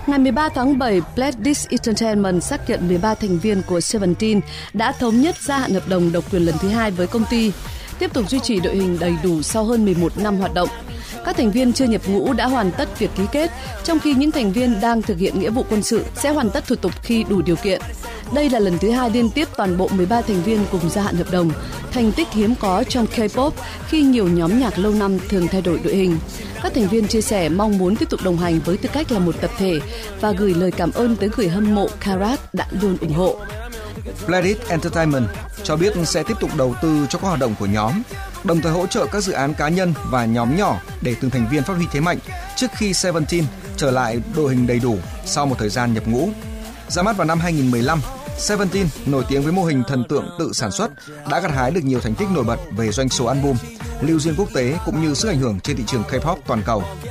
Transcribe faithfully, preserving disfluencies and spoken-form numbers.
Ngày mười ba tháng bảy, Pledis Entertainment xác nhận mười ba thành viên của Seventeen đã thống nhất gia hạn hợp đồng độc quyền lần thứ hai với công ty, tiếp tục duy trì đội hình đầy đủ sau hơn mười một năm hoạt động. Các thành viên chưa nhập ngũ đã hoàn tất việc ký kết, trong khi những thành viên đang thực hiện nghĩa vụ quân sự sẽ hoàn tất thủ tục khi đủ điều kiện. Đây là lần thứ hai liên tiếp toàn bộ mười ba thành viên cùng gia hạn hợp đồng, thành tích hiếm có trong K-pop khi nhiều nhóm nhạc lâu năm thường thay đổi đội hình. Các thành viên chia sẻ mong muốn tiếp tục đồng hành với tư cách là một tập thể và gửi lời cảm ơn tới người hâm mộ Karat đã luôn ủng hộ. Pledis Entertainment cho biết sẽ tiếp tục đầu tư cho các hoạt động của nhóm, đồng thời hỗ trợ các dự án cá nhân và nhóm nhỏ để từng thành viên phát huy thế mạnh trước khi Seventeen trở lại đội hình đầy đủ sau một thời gian nhập ngũ. Ra mắt vào năm hai nghìn mười lăm, Seventeen nổi tiếng với mô hình thần tượng tự sản xuất, đã gặt hái được nhiều thành tích nổi bật về doanh số album, lưu duyên quốc tế cũng như sức ảnh hưởng trên thị trường K-pop toàn cầu.